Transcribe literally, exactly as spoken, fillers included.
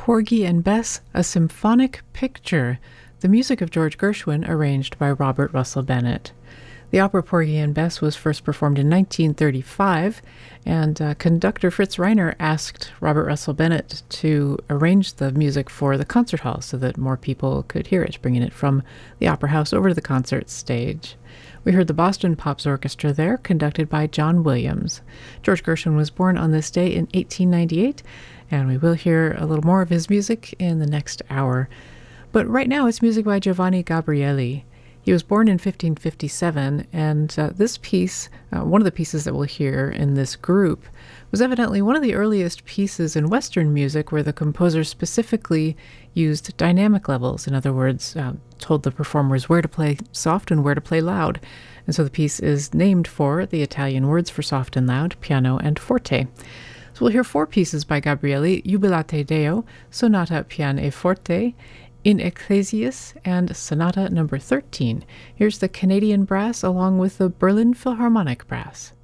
Porgy and Bess, A Symphonic Picture, the music of George Gershwin, arranged by Robert Russell Bennett. The opera Porgy and Bess was first performed in nineteen thirty-five, and uh, conductor Fritz Reiner asked Robert Russell Bennett to arrange the music for the concert hall so that more people could hear it, bringing it from the opera house over to the concert stage. We heard the Boston Pops Orchestra there, conducted by John Williams. George Gershwin was born on this day in eighteen ninety-eight, and we will hear a little more of his music in the next hour. But right now it's music by Giovanni Gabrieli. He was born in fifteen fifty-seven, and uh, this piece, uh, one of the pieces that we'll hear in this group, was evidently one of the earliest pieces in Western music where the composer specifically used dynamic levels. In other words, uh, told the performers where to play soft and where to play loud. And so the piece is named for the Italian words for soft and loud, piano and forte. So we'll hear four pieces by Gabrieli: Jubilate Deo, Sonata Pian e Forte, In Ecclesias, and Sonata number thirteen. Here's the Canadian Brass along with the Berlin Philharmonic Brass.